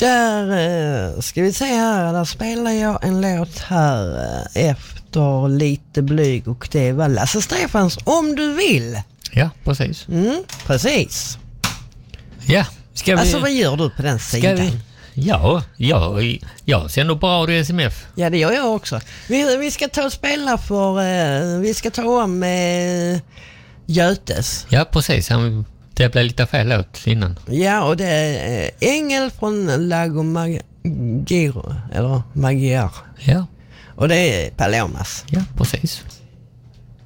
Där ska vi se här, där spelar jag en låt här efter lite blyg, och det var Lasse Stefans Om du vill. Ja, precis. Precis. Ja, ska vi... Alltså vad gör du på den sidan? Ja, jag sänder på Radio SMF. Ja, det gör jag också. Vi ska ta och spela för... vi ska ta om Götes. Ja, precis. Det blev lite fel låt innan. Ja, och det är Ängel från Lago Magiro, eller Magiar. Ja. Och det är Palomas. Ja, precis.